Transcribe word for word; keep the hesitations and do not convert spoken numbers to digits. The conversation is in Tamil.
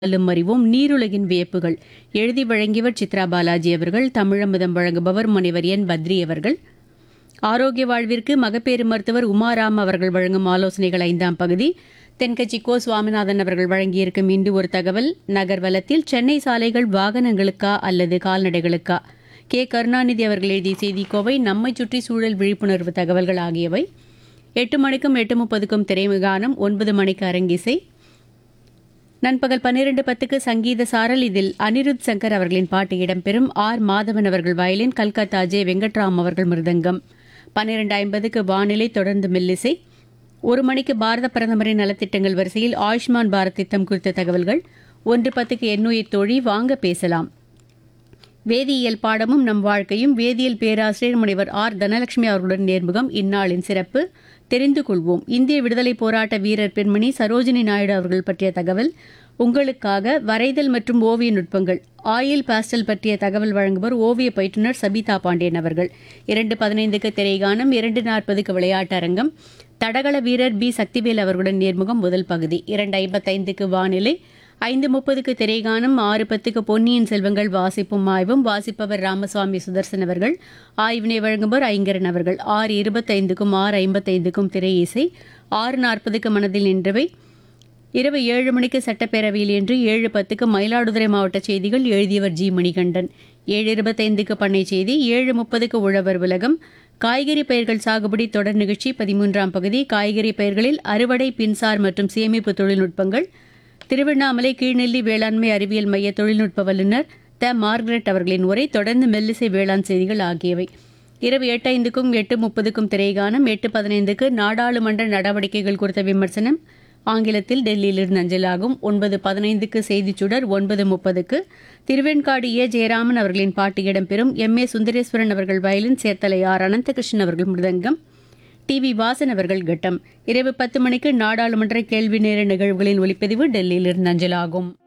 அல்லும் அறிவோம் நீருலகின் வியப்புகள் எழுதி வழங்கியவர் சித்ரா பாலாஜி அவர்கள். தமிழமுதம் வழங்குபவர் முனைவர் என் பத்ரி அவர்கள். ஆரோக்கிய வாழ்விற்கு மகப்பேறு மருத்துவர் உமாராம் அவர்கள் வழங்கும் ஆலோசனைகள் ஐந்தாம் பகுதி. தென்கட்சி கோ சுவாமிநாதன் அவர்கள் வழங்கியிருக்கும் இன்று ஒரு தகவல். நகர்வலத்தில் சென்னை சாலைகள் வாகனங்களுக்கா அல்லது கால்நடைகளுக்கா? கே கருணாநிதி அவர்கள் எழுதிய செய்திக்கோவை. நம்மை சுற்றி சூழல் விழிப்புணர்வு தகவல்கள் ஆகியவை. எட்டு மணிக்கும் எட்டு முப்பதுக்கும் திரைமுகானம். ஒன்பது மணிக்கு அரங்கிசை. நண்பகல் பன்னிரண்டு பத்துக்கு சங்கீத சாரல். இதில் அனிருத் சங்கர் அவர்களின் பாட்டு இடம்பெறும். ஆர் மாதவன் அவர்கள் வயலின், கல்கத்தா ஜே வெங்கட்ராம் அவர்கள் மிருதங்கம். பன்னிரண்டு ஐம்பதுக்கு வானிலை, தொடர்ந்து மெல்லிசை. ஒரு மணிக்கு பாரத பிரதமரின் நலத்திட்டங்கள் வரிசையில் ஆயுஷ்மான் பாரத் திட்டம் குறித்த தகவல்கள். ஒன்று பத்துக்கு எண்ணுயிர் தோழி, வாங்க பேசலாம். வேதியியல் பாடமும் நம் வாழ்க்கையும் வேதியியல் பேராசிரியர் முனைவர் ஆர் தனலட்சுமி அவர்களுடன் நேர்முகம். இந்நாளின் சிறப்பு தெரிந்து கொள்வோம். இந்திய விடுதலை போராட்ட வீரர் பெண்மணி சரோஜினி நாயுடு அவர்கள் பற்றிய தகவல் உங்களுக்காக. வரைதல் மற்றும் ஓவிய நுட்பங்கள், ஆயில் பாஸ்டல் பற்றிய தகவல் வழங்குவர் ஓவிய பயிற்றுனர் சபிதா பாண்டியன் அவர்கள். இரண்டு பதினைந்துக்கு திரைகானம். இரண்டு நாற்பதுக்கு விளையாட்டு அரங்கம். தடகள வீரர் பி சக்திவேல் அவர்களுடன் நேர்முகம் முதல் பகுதி. இரண்டு ஐம்பத்தைந்துக்கு வானிலை. ஐந்து முப்பதுக்கு திரைகானம். ஆறு பத்துக்கு பொன்னியின் செல்வங்கள் வாசிப்பும் ஆய்வும். வாசிப்பவர் ராமசுவாமி சுதர்சன் அவர்கள். ஆய்வினை வழங்குபவர் ஐங்கரன் அவர்கள். ஆறு இருபத்தைந்துக்கும் ஆறு ஐம்பத்தைந்துக்கும் திரை இசை. ஆறு நாற்பதுக்கு மனதில் நின்றவை. இரவு ஏழு மணிக்கு சட்டப்பேரவையில் என்று. ஏழு பத்துக்கு மயிலாடுதுறை மாவட்ட செய்திகள். எழுதியவர் ஜி மணிகண்டன். ஏழு இருபத்தைந்துக்கு பண்ணை செய்தி. ஏழு முப்பதுக்கு உழவர் உலகம். காய்கறி பயிர்கள் சாகுபடி தொடர் நிகழ்ச்சி பதிமூன்றாம் பகுதி. காய்கறி பயிர்களில் அறுவடை, பின்சார் மற்றும் சேமிப்பு தொழில்நுட்பங்கள். திருவண்ணாமலை கீழ்நெல்லி வேளாண்மை அறிவியல் மைய தொழில்நுட்ப வல்லுநர் த மார்கரெட் அவர்களின் உரை. தொடர்ந்து மெல்லிசை வேளாண் செய்திகள் ஆகியவை. இரவு எட்டு ஐந்துக்கும் எட்டு முப்பதுக்கும் திரைகானம். எட்டு பதினைந்துக்கு நாடாளுமன்ற நடவடிக்கைகள் குறித்த விமர்சனம் ஆங்கிலத்தில் டெல்லியிலிருந்து அஞ்சலாகும். ஒன்பது பதினைந்துக்கு செய்திச்சுடர். ஒன்பது முப்பதுக்கு திருவெண்காடு ஏ ஜெயராமன் அவர்களின் பாட்டு இடம்பெறும். எம் ஏ சுந்தரேஸ்வரன் அவர்கள் வயலின், சேர்த்தலை ஆர் அனந்தகிருஷ்ணன் அவர்கள் மிருதங்கம், டி வி வாசன் அவர்கள் கட்டம். இரவு பத்து மணிக்கு நாடாளுமன்ற கேள்வி நேர நிகழ்வுகளின் ஒலிப்பதிவு டெல்லியிலிருந்து அஞ்சலாகும்.